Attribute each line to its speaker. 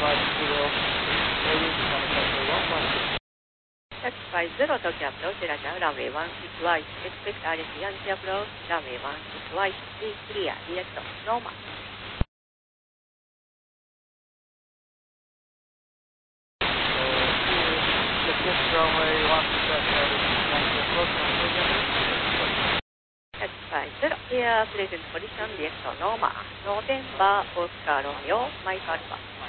Speaker 1: 50 Tokyo approach, Roger, runway 16 right, expect RS anti-approach, runway 16 right, please clear, direct, normal.
Speaker 2: Runway 16 anti-approach,
Speaker 1: Taxify 0, clear, present position, direct, normal, November, Oscar Romeo, Mike Alpha.